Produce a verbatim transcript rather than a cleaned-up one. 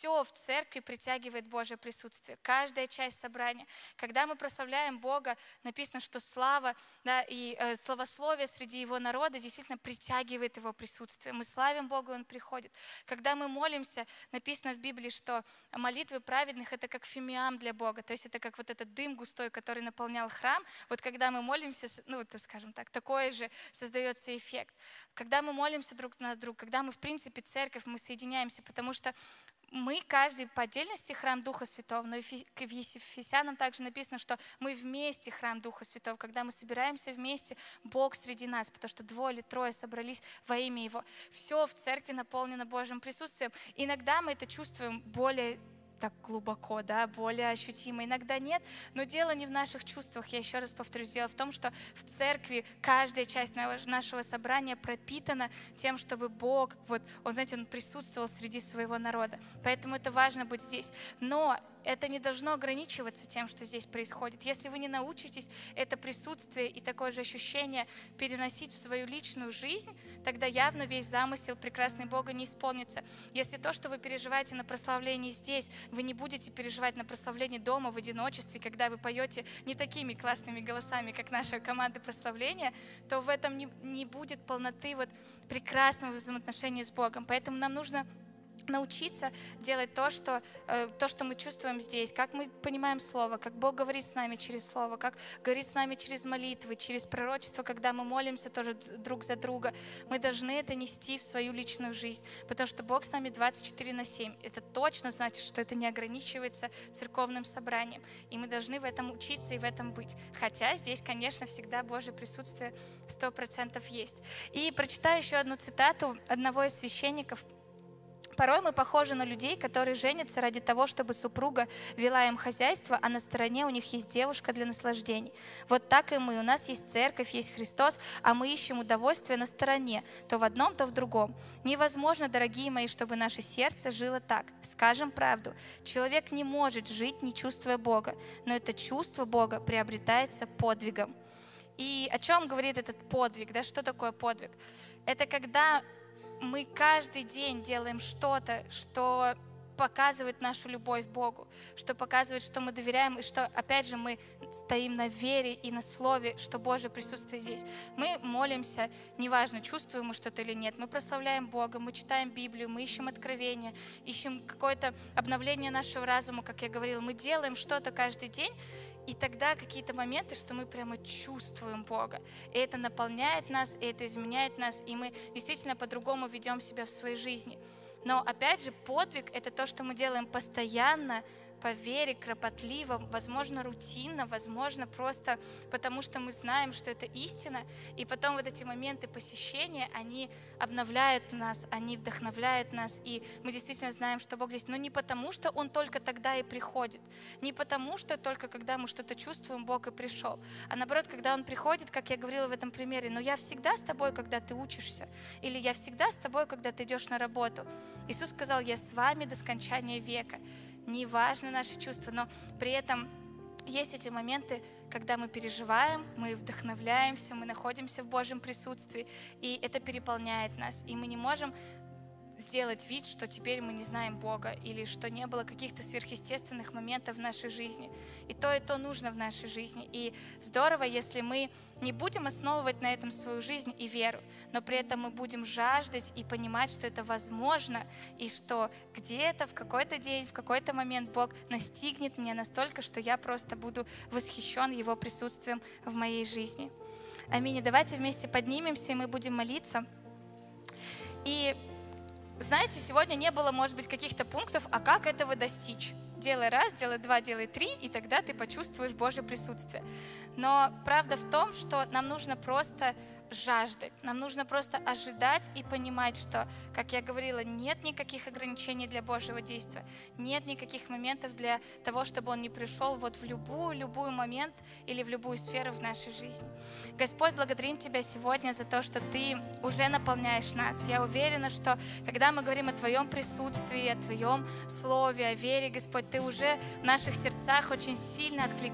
Все в церкви притягивает Божье присутствие, каждая часть собрания. Когда мы прославляем Бога, написано, что слава, да, и э, славословие среди Его народа действительно притягивает Его присутствие. Мы славим Бога, и Он приходит. Когда мы молимся, написано в Библии, что молитвы праведных – это как фимиам для Бога, то есть это как вот этот дым густой, который наполнял храм. Вот когда мы молимся, ну, это, скажем так, такой же создается эффект. Когда мы молимся друг на друга, когда мы, в принципе, церковь, мы соединяемся, потому что мы, каждый по отдельности храм Духа Святого, но в Ефесянам также написано, что мы вместе храм Духа Святого, когда мы собираемся вместе, Бог среди нас, потому что двое или трое собрались во имя Его. Все в церкви наполнено Божьим присутствием. Иногда мы это чувствуем более так глубоко, да, более ощутимо. Иногда нет, но дело не в наших чувствах. Я еще раз повторюсь, дело в том, что в церкви каждая часть нашего собрания пропитана тем, чтобы Бог, вот, Он, знаете, Он присутствовал среди своего народа. Поэтому это важно быть здесь. Но это не должно ограничиваться тем, что здесь происходит. Если вы не научитесь это присутствие и такое же ощущение переносить в свою личную жизнь, тогда явно весь замысел прекрасный Бога не исполнится. Если то, что вы переживаете на прославлении здесь, вы не будете переживать на прославлении дома в одиночестве, когда вы поете не такими классными голосами, как наша команда прославления, то в этом не, не будет полноты вот прекрасного взаимоотношения с Богом. Поэтому нам нужно научиться делать то что, э, то, что мы чувствуем здесь, как мы понимаем Слово, как Бог говорит с нами через Слово, как говорит с нами через молитвы, через пророчество, когда мы молимся тоже друг за друга. Мы должны это нести в свою личную жизнь, потому что Бог с нами двадцать четыре на семь. Это точно значит, что это не ограничивается церковным собранием. И мы должны в этом учиться и в этом быть. Хотя здесь, конечно, всегда Божье присутствие сто процентов есть. И прочитаю еще одну цитату одного из священников. Порой мы похожи на людей, которые женятся ради того, чтобы супруга вела им хозяйство, а на стороне у них есть девушка для наслаждений. Вот так и мы. У нас есть церковь, есть Христос, а мы ищем удовольствие на стороне, то в одном, то в другом. Невозможно, дорогие мои, чтобы наше сердце жило так. Скажем правду. Человек не может жить, не чувствуя Бога, но это чувство Бога приобретается подвигом. И о чем говорит этот подвиг? Да? Что такое подвиг? Это когда мы каждый день делаем что-то, что показывает нашу любовь к Богу, что показывает, что мы доверяем, и что, опять же, мы стоим на вере и на слове, что Божье присутствие здесь. Мы молимся, неважно, чувствуем мы что-то или нет, мы прославляем Бога, мы читаем Библию, мы ищем откровения, ищем какое-то обновление нашего разума, как я говорила, мы делаем что-то каждый день, и тогда какие-то моменты, что мы прямо чувствуем Бога. И это наполняет нас, и это изменяет нас, и мы действительно по-другому ведем себя в своей жизни. Но опять же, подвиг – это то, что мы делаем постоянно, по вере, кропотливо, возможно, рутинно, возможно, просто потому что мы знаем, что это истина. И потом вот эти моменты посещения, они обновляют нас, они вдохновляют нас. И мы действительно знаем, что Бог здесь. Но не потому, что Он только тогда и приходит. Не потому, что только когда мы что-то чувствуем, Бог и пришел. А наоборот, когда Он приходит, как я говорила в этом примере, но я всегда с тобой, когда ты учишься. Или я всегда с тобой, когда ты идешь на работу. Иисус сказал, я с вами до скончания века. Не важно наши чувства, но при этом есть эти моменты, когда мы переживаем, мы вдохновляемся, мы находимся в Божьем присутствии, и это переполняет нас. И мы не можем сделать вид, что теперь мы не знаем Бога, или что не было каких-то сверхъестественных моментов в нашей жизни. И то, и то нужно в нашей жизни. И здорово, если мы не будем основывать на этом свою жизнь и веру, но при этом мы будем жаждать и понимать, что это возможно, и что где-то в какой-то день, в какой-то момент Бог настигнет меня настолько, что я просто буду восхищен Его присутствием в моей жизни. Аминь. И давайте вместе поднимемся, и мы будем молиться. И знаете, сегодня не было, может быть, каких-то пунктов, а как этого достичь? Делай раз, делай два, делай три, и тогда ты почувствуешь Божье присутствие. Но правда в том, что нам нужно просто жаждать, нам нужно просто ожидать и понимать, что, как я говорила, нет никаких ограничений для Божьего действия, нет никаких моментов для того, чтобы Он не пришел вот в любую, любую момент или в любую сферу в нашей жизни. Господь, благодарим Тебя сегодня за то, что Ты уже наполняешь нас. Я уверена, что когда мы говорим о Твоем присутствии, о Твоем Слове, о вере, Господь, Ты уже в наших сердцах очень сильно откликаешься